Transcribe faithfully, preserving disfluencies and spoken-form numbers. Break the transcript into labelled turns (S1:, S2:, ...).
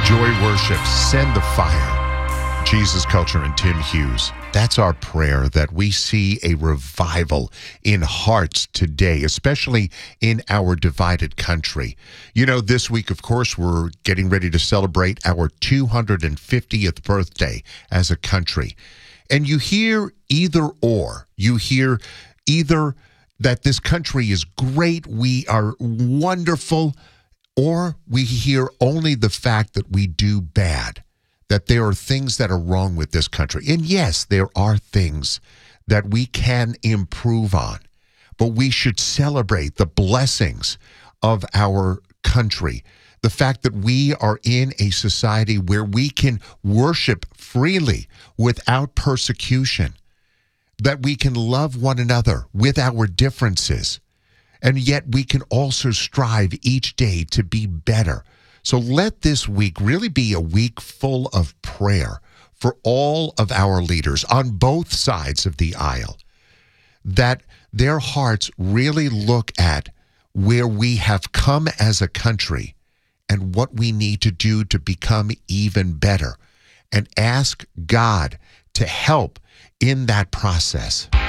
S1: Joy Worship, Send the Fire. Jesus Culture and Tim Hughes. That's our prayer, that we see a revival in hearts today, especially in our divided country. You know, this week, of course, we're getting ready to celebrate our two hundred fiftieth birthday as a country. And you hear either or. You hear either that this country is great, we are wonderful, or we hear only the fact that we do bad, that there are things that are wrong with this country. And yes, there are things that we can improve on, but we should celebrate the blessings of our country. The fact that we are in a society where we can worship freely without persecution, that we can love one another with our differences, and yet we can also strive each day to be better. So let this week really be a week full of prayer for all of our leaders on both sides of the aisle, that their hearts really look at where we have come as a country and what we need to do to become even better, and ask God to help in that process.